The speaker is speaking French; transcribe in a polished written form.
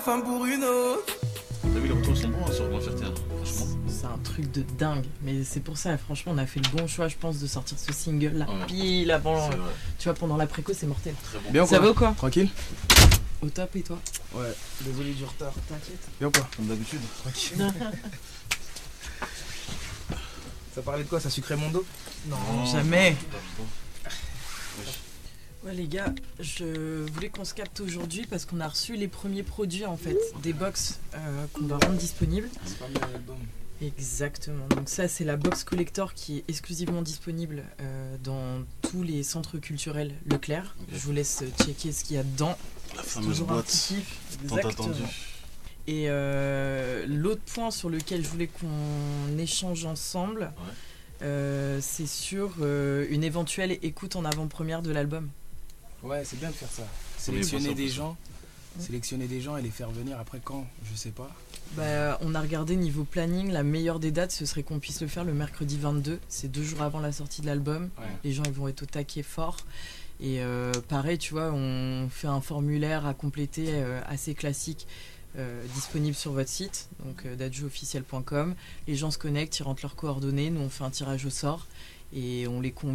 Femme pour une autre. T'as vu, les retours sont bons hein, sur Mon Cher Terre, franchement. C'est un truc de dingue, mais c'est pour ça, franchement, on a fait le bon choix, je pense, de sortir ce single là, Ouais. pile avant. C'est vrai. Tu vois, pendant la préco, c'est mortel. Très bon. Bien ou Ça quoi va ou quoi? Tranquille. Au top, et toi? Ouais, désolé du retard. T'inquiète. Bien ou quoi Comme d'habitude. Tranquille. Ça parlait de quoi? Ça sucrait mon dos? Non, jamais. Putain. Ouais, les gars, je voulais qu'on se capte aujourd'hui parce qu'on a reçu les premiers produits en fait, des box qu'on va rendre disponibles. C'est pas mal l'album. Exactement. Donc ça, c'est la box collector qui est exclusivement disponible dans tous les centres culturels Leclerc. Ok. Je vous laisse checker ce qu'il y a dedans. La C'est fameuse toujours un boîte petit kiff. tant Exactement. attendue. Et l'autre point sur lequel je voulais qu'on échange ensemble, c'est sur une éventuelle écoute en avant-première de l'album. Ouais, c'est bien de faire ça. Oui, Sélectionner pour ça, des pour ça. gens. Sélectionner des gens et les faire venir après quand? Je sais pas. Bah, on a regardé niveau planning, la meilleure des dates, ce serait qu'on puisse le faire le mercredi 22. C'est 2 jours avant la sortie de l'album. Ouais. Les gens ils vont être au taquet fort. Et pareil, tu vois, on fait un formulaire à compléter assez classique. Disponible sur votre site, donc dadjuofficiel.com. Les gens se connectent, ils rentrent leurs coordonnées, nous on fait un tirage au sort et on les convie